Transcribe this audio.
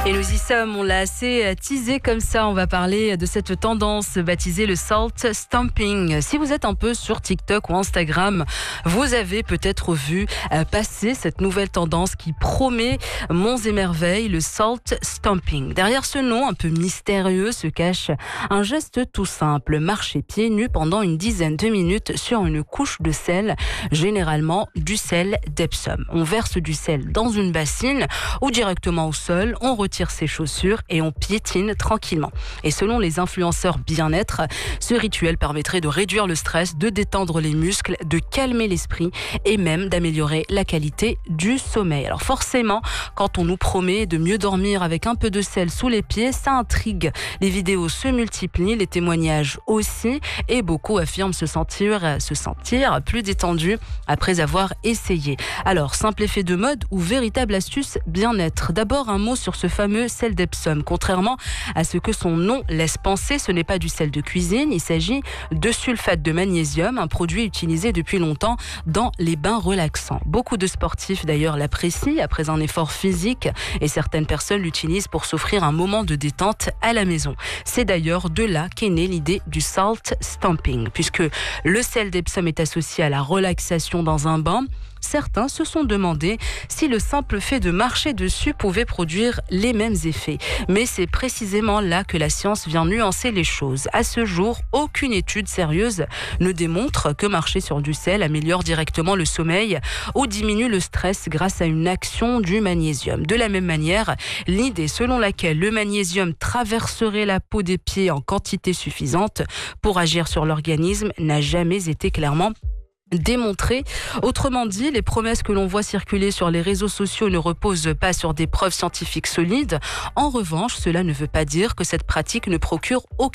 Et nous y sommes, on l'a assez teasé comme ça, on va parler de cette tendance baptisée le salt stamping. Si vous êtes un peu sur TikTok ou Instagram, vous avez peut-être vu passer cette nouvelle tendance qui promet monts et merveilles, le salt stamping. Derrière ce nom un peu mystérieux se cache un geste tout simple, marcher pieds nus pendant une dizaine de minutes sur une couche de sel, généralement du sel d'Epsom. On verse du sel dans une bassine ou directement au sol, on retire ses chaussures et on piétine tranquillement. Et selon les influenceurs bien-être, ce rituel permettrait de réduire le stress, de détendre les muscles, de calmer l'esprit et même d'améliorer la qualité du sommeil. Alors forcément, quand on nous promet de mieux dormir avec un peu de sel sous les pieds, ça intrigue. Les vidéos se multiplient, les témoignages aussi, et beaucoup affirment se sentir plus détendu après avoir essayé. Alors, simple effet de mode ou véritable astuce bien-être? D'abord, un mot sur ce fameux sel d'Epsom. Contrairement à ce que son nom laisse penser, ce n'est pas du sel de cuisine, il s'agit de sulfate de magnésium, un produit utilisé depuis longtemps dans les bains relaxants. Beaucoup de sportifs d'ailleurs l'apprécient après un effort physique et certaines personnes l'utilisent pour s'offrir un moment de détente à la maison. C'est d'ailleurs de là qu'est née l'idée du salt stamping, puisque le sel d'Epsom est associé à la relaxation dans un bain. Certains se sont demandé si le simple fait de marcher dessus pouvait produire les mêmes effets. Mais c'est précisément là que la science vient nuancer les choses. À ce jour, aucune étude sérieuse ne démontre que marcher sur du sel améliore directement le sommeil ou diminue le stress grâce à une action du magnésium. De la même manière, l'idée selon laquelle le magnésium traverserait la peau des pieds en quantité suffisante pour agir sur l'organisme n'a jamais été clairement démontré. Autrement dit, les promesses que l'on voit circuler sur les réseaux sociaux ne reposent pas sur des preuves scientifiques solides. En revanche, cela ne veut pas dire que cette pratique ne procure aucun